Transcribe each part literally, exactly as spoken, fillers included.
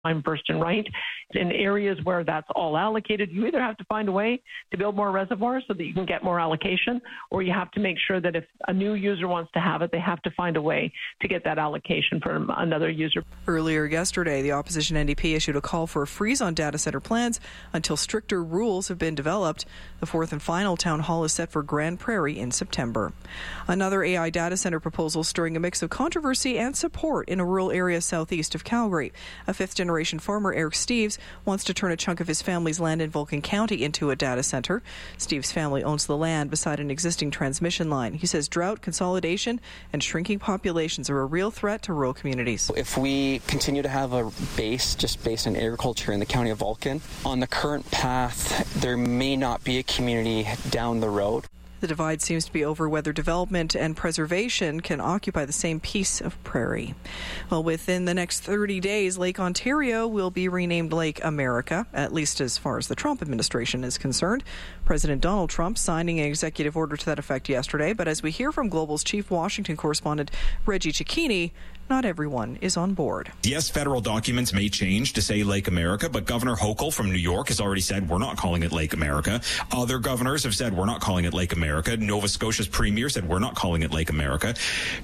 I'm first and right. In areas where that's all allocated, you either have to find a way to build more reservoirs so that you can get more allocation, or you have to make sure that if a new user wants to have it, they have to find a way to get that allocation from another user. Earlier yesterday, the opposition N D P issued a call for a freeze on data center plans until stricter rules have been developed. The fourth and final town hall is set for Grand Prairie in September. Another A I data center proposal stirring a mix of controversy and support in a rural area southeast of Calgary. A fifth-generation farmer, Eric Steves, wants to turn a chunk of his family's land in Vulcan County into a data center. Steves' family owns the land beside an existing transmission line. He says drought, consolidation, and shrinking populations are a real threat to rural communities. If we continue to have a base just based on agriculture in the county of Vulcan, on the current path, there may not be a community down the road. The divide seems to be over whether development and preservation can occupy the same piece of prairie. Well, within the next thirty days, Lake Ontario will be renamed Lake America, at least as far as the Trump administration is concerned. President Donald Trump signing an executive order to that effect yesterday. But as we hear from Global's chief Washington correspondent Reggie Cicchini, not everyone is on board. Yes, federal documents may change to say Lake America, but Governor Hochul from New York has already said we're not calling it Lake America. Other governors have said we're not calling it Lake America. Nova Scotia's premier said we're not calling it Lake America.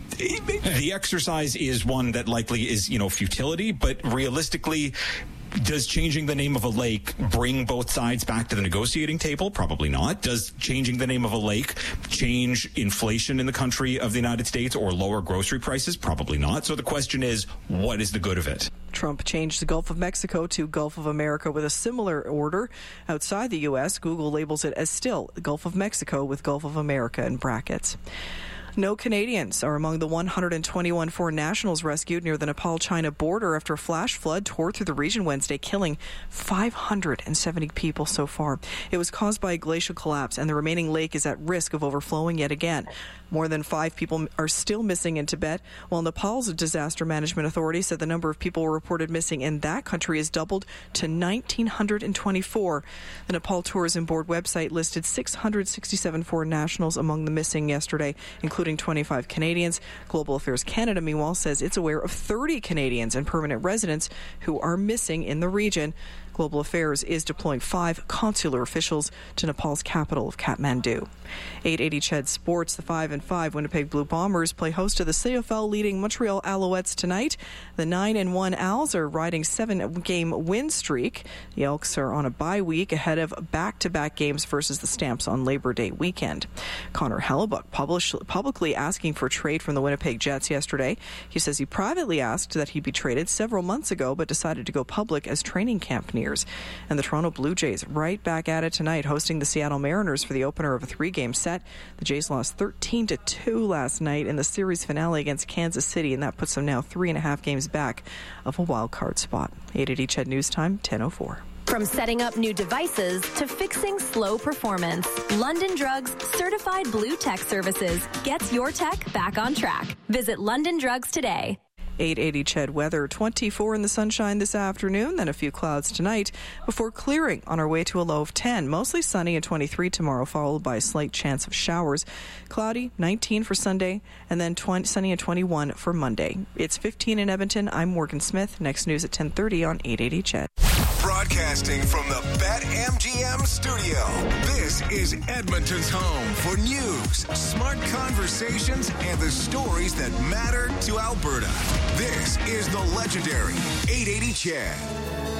The exercise is one that likely is, you know, futility, but realistically, does changing the name of a lake bring both sides back to the negotiating table? Probably not. Does changing the name of a lake change inflation in the country of the United States or lower grocery prices? Probably not. So the question is, what is the good of it? Trump changed the Gulf of Mexico to Gulf of America with a similar order. Outside the U S, Google labels it as still Gulf of Mexico with Gulf of America in brackets. No Canadians are among the one hundred twenty-one foreign nationals rescued near the Nepal-China border after a flash flood tore through the region Wednesday, killing five hundred seventy people so far. It was caused by a glacial collapse, and the remaining lake is at risk of overflowing yet again. More than five people are still missing in Tibet, while Nepal's Disaster Management Authority said the number of people reported missing in that country has doubled to one thousand nine hundred twenty-four. The Nepal Tourism Board website listed six hundred sixty-seven foreign nationals among the missing yesterday, including twenty-five Canadians. Global Affairs Canada, meanwhile, says it's aware of thirty Canadians and permanent residents who are missing in the region. Global Affairs is deploying five consular officials to Nepal's capital of Kathmandu. eight eighty C H E D Sports, the five and five Winnipeg Blue Bombers play host to the C F L leading Montreal Alouettes tonight. The nine and one Owls are riding seven-game win streak. The Elks are on a bye week ahead of back-to-back games versus the Stamps on Labor Day weekend. Connor Hellebuck publish, publicly asking for a trade from the Winnipeg Jets yesterday. He says he privately asked that he be traded several months ago, but decided to go public as training camp nears. And the Toronto Blue Jays right back at it tonight, hosting the Seattle Mariners for the opener of a three-game set. The Jays lost thirteen to two last night in the series finale against Kansas City, and that puts them now three and a half games back of a wild card spot. eight eighty C H E D News Time, ten oh four. From setting up new devices to fixing slow performance, London Drugs Certified Blue Tech Services gets your tech back on track. Visit London Drugs today. eight eighty C H E D weather, twenty-four in the sunshine this afternoon, then a few clouds tonight, before clearing on our way to a low of ten. Mostly sunny and twenty-three tomorrow, followed by a slight chance of showers. Cloudy, nineteen for Sunday, and then twenty, sunny and twenty-one for Monday. It's fifteen in Edmonton. I'm Morgan Smith. Next news at ten thirty on eight eighty C H E D. Broadcasting from the BetMGM studio, this is Edmonton's home for news, smart conversations, and the stories that matter to Alberta. This is the legendary eight eighty C H E D.